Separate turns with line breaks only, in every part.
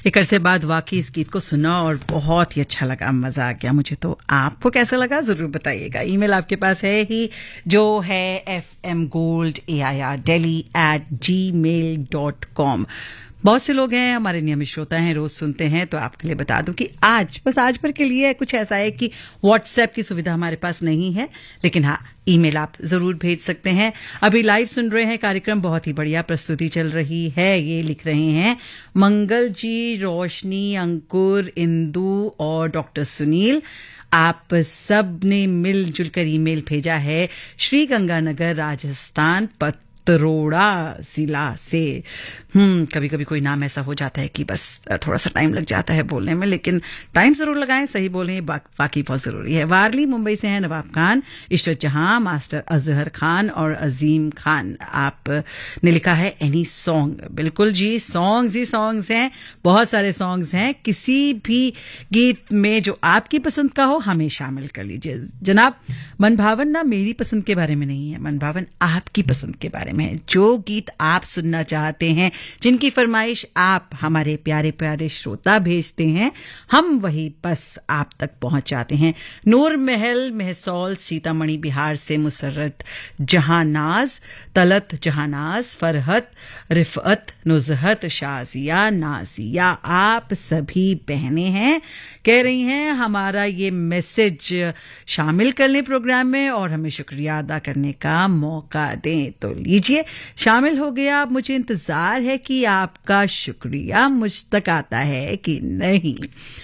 एक अरसे बाद वाकई इस गीत को सुना और बहुत ही अच्छा लगा, मजा आ गया मुझे। तो आपको कैसा लगा जरूर बताइएगा। ईमेल आपके पास है ही, जो है fmgoldAIRdelhi@gmail.com। बहुत से लोग हैं, हमारे नियमित श्रोता हैं, रोज सुनते हैं। तो आपके लिए बता दूं कि आज भर के लिए कुछ ऐसा है कि व्हाट्सएप की सुविधा हमारे पास नहीं है, लेकिन हाँ, ईमेल आप जरूर भेज सकते हैं। अभी लाइव सुन रहे हैं कार्यक्रम, बहुत ही बढ़िया प्रस्तुति चल रही है। ये लिख रहे हैं मंगल जी, रोशनी, अंकुर, इंदु और डॉक्टर सुनील, आप सब ने मिलजुल कर ईमेल भेजा है श्री गंगानगर, राजस्थान, तरोड़ा जिला से। कभी कभी कोई नाम ऐसा हो जाता है कि बस थोड़ा सा टाइम लग जाता है बोलने में, लेकिन टाइम जरूर लगाएं, सही बोलें, वाकई बहुत जरूरी है। वारली मुंबई से हैं नवाब खान, इशरत जहां, मास्टर अजहर खान और अजीम खान। आपने लिखा है एनी सॉन्ग। बिल्कुल जी, सॉन्ग्स ही सॉन्ग्स हैं, बहुत सारे सॉन्ग्स हैं। किसी भी गीत में जो आपकी पसंद का हो हमें शामिल कर लीजिए जनाब। मनभावन ना मेरी पसंद के बारे में नहीं है, मनभावन आपकी पसंद के बारे में है। जो गीत आप सुनना चाहते हैं, जिनकी फरमाइश आप हमारे प्यारे प्यारे श्रोता भेजते हैं, हम वही बस आप तक पहुंचाते हैं। नूर महल, महसौल, सीतामढ़ी बिहार से मुसर्रत जहानाज, तलत जहानाज, फरहत, रिफअत, नुजहत, शाजिया, नाजिया, आप सभी बहनें हैं, कह रही हैं हमारा ये मैसेज शामिल कर लें प्रोग्राम में और हमें शुक्रिया अदा करने का मौका दें। तो लीजिए, शामिल हो गया। अब मुझे इंतजार है कि आपका शुक्रिया मुझ तक आता है कि नहीं।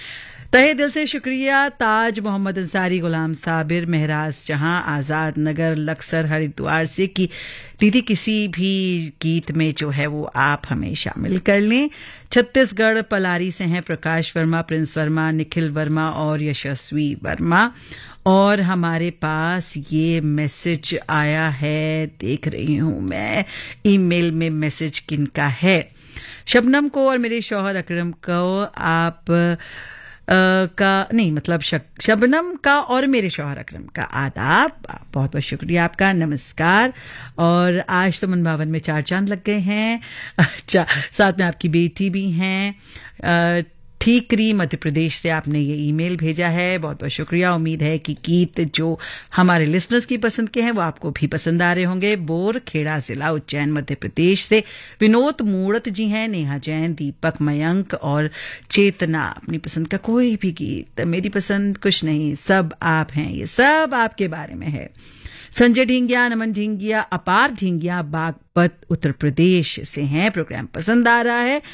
तहे दिल से शुक्रिया ताज मोहम्मद अंसारी, गुलाम साबिर, महराज जहां, आजाद नगर, लक्सर, हरिद्वार से कि दीदी किसी भी गीत में जो है वो आप हमें शामिल कर लें। छत्तीसगढ़ पलारी से हैं प्रकाश वर्मा, प्रिंस वर्मा, निखिल वर्मा और यशस्वी वर्मा। और हमारे पास ये मैसेज आया है, देख रही हूं मैं ईमेल में मैसेज किनका है। शबनम को और मेरे शौहर अकरम को आप शबनम का और मेरे शौहर अकरम का आदाब, बहुत बहुत शुक्रिया आपका, नमस्कार। और आज तो मनभावन में 4 चांद लग गए हैं। अच्छा, साथ में आपकी बेटी भी हैं। ठीकरी मध्य प्रदेश से आपने ये ईमेल भेजा है, बहुत बहुत शुक्रिया। उम्मीद है कि गीत जो हमारे लिसनर्स की पसंद के हैं वो आपको भी पसंद आ रहे होंगे। बोर खेड़ा जिला उज्जैन मध्य प्रदेश से विनोद मूड़त जी हैं, नेहा जैन, दीपक, मयंक और चेतना। अपनी पसंद का कोई भी गीत, मेरी पसंद कुछ नहीं, सब आप हैं, ये सब आपके बारे में है। संजय ढींगिया, नमन ढींगिया, अपार ढींगिया बागपत उत्तर प्रदेश से हैं, प्रोग्राम पसंद आ रहा है।